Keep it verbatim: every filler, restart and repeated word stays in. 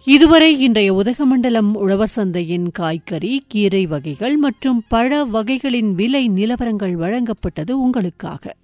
இதுவரை இன்றைய உதகமண்டலம் உழவர் சந்தையின் காய்கறி, கீரை வகைகள் மற்றும் பழ வகைகளின் விலை நிலவரங்கள் வழங்கப்பட்டது உங்களுக்காக.